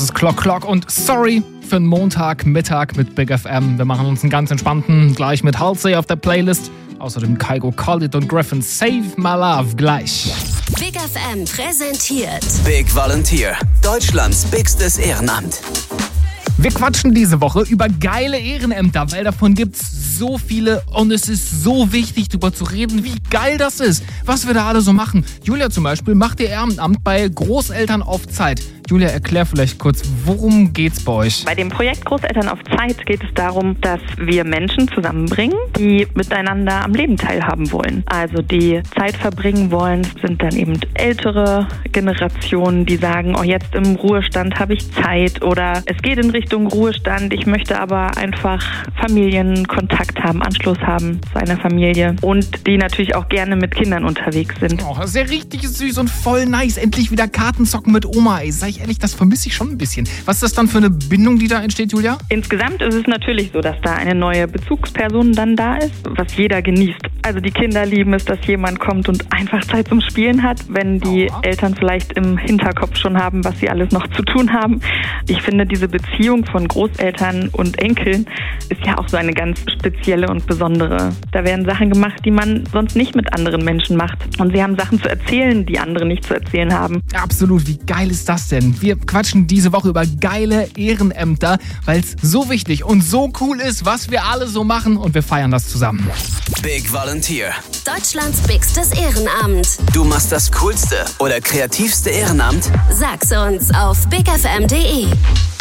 Das ist Clock und Sorry für einen Montagmittag mit Big FM. Wir machen uns einen ganz entspannten, gleich mit Halsey auf der Playlist. Außerdem Kygo, Khalid und Griffin, Save My Love gleich. Big FM präsentiert Big Volunteer, Deutschlands bigstes Ehrenamt. Wir quatschen diese Woche über geile Ehrenämter, weil davon gibt's so viele und es ist so wichtig, darüber zu reden, wie geil das ist, was wir da alle so machen. Julia zum Beispiel macht ihr Ehrenamt bei Großeltern auf Zeit. Julia, erklär vielleicht kurz, worum geht's bei euch? Bei dem Projekt Großeltern auf Zeit geht es darum, dass wir Menschen zusammenbringen, die miteinander am Leben teilhaben wollen. Also die Zeit verbringen wollen, sind dann eben ältere Generationen, die sagen, oh, jetzt im Ruhestand habe ich Zeit, oder es geht in Richtung Ruhestand, ich möchte aber einfach Familienkontakt haben, Anschluss haben zu einer Familie, und die natürlich auch gerne mit Kindern unterwegs sind. Oh, das ist ja richtig süß und voll nice. Endlich wieder Kartenzocken mit Oma, ey. Sag ich ehrlich, das vermisse ich schon ein bisschen. Was ist das dann für eine Bindung, die da entsteht, Julia? Insgesamt ist es natürlich so, dass da eine neue Bezugsperson dann da ist, was jeder genießt. Also die Kinder lieben es, dass jemand kommt und einfach Zeit zum Spielen hat, wenn die Eltern vielleicht im Hinterkopf schon haben, was sie alles noch zu tun haben. Ich finde, diese Beziehung von Großeltern und Enkeln ist ja auch so eine ganz spezielle und besondere. Da werden Sachen gemacht, die man sonst nicht mit anderen Menschen macht. Und sie haben Sachen zu erzählen, die andere nicht zu erzählen haben. Absolut, wie geil ist das denn? Wir quatschen diese Woche über geile Ehrenämter, weil es so wichtig und so cool ist, was wir alle so machen, und wir feiern das zusammen. Big Volunteer. Deutschlands bigstes Ehrenamt. Du machst das coolste oder kreativste Ehrenamt? Sag's uns auf bigfm.de.